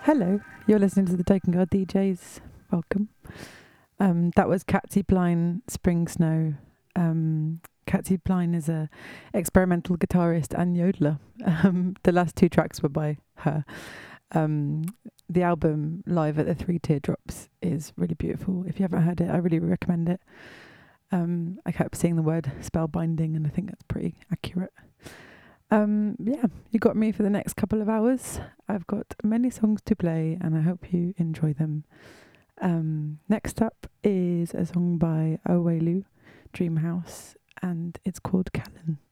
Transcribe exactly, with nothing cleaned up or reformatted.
Hello, you're listening to the Token Guard D Js. Welcome. Um, that was Katsy Pline, Spring Snow. Um, Katsy Pline is a experimental guitarist and yodeler. Um, the last two tracks were by her. Um, the album Live at the Three Teardrops is really beautiful. If you haven't heard it, I really recommend it. Um, I kept seeing the word spellbinding, and I think that's pretty accurate. Um, yeah, you got me for the next couple of hours. I've got many songs to play and I hope you enjoy them. Um, next up is a song by Owelu Dreamhouse and it's called Callan.